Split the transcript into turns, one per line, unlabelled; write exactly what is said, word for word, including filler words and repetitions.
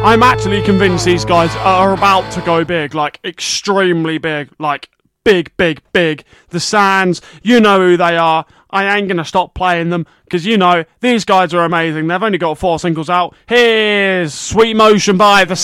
I'm actually convinced these guys are about to go big, like extremely big, like big, big, big. The Sands, you know who they are. I ain't going to stop playing them because, you know, these guys are amazing. They've only got four singles out. Here's Sweet Motion by The